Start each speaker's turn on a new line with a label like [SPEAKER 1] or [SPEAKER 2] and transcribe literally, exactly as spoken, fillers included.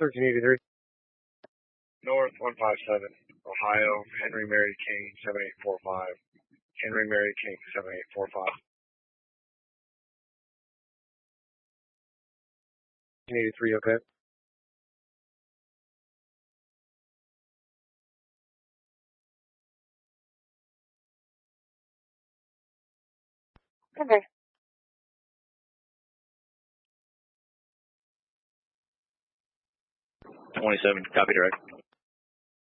[SPEAKER 1] thirteen eighty-three. North one five seven, Ohio, Henry Mary King, seven eight four five. Henry Mary King, seven eight four five. eighty-three, okay.
[SPEAKER 2] Okay.
[SPEAKER 3] twenty-seven, copy direct.